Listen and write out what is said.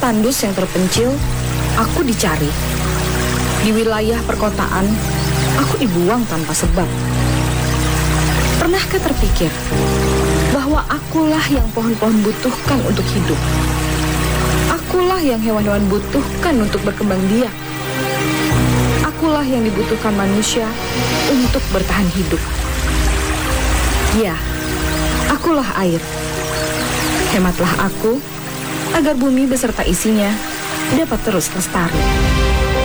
tandus yang terpencil, aku dicari. Di wilayah perkotaan, aku dibuang tanpa sebab. Pernahkah terpikir bahwa akulah yang pohon-pohon butuhkan untuk hidup? Akulah yang hewan-hewan butuhkan untuk berkembang biak. Akulah yang dibutuhkan manusia untuk bertahan hidup. Ya, akulah air. Hematlah aku agar bumi beserta isinya dapat terus lestari.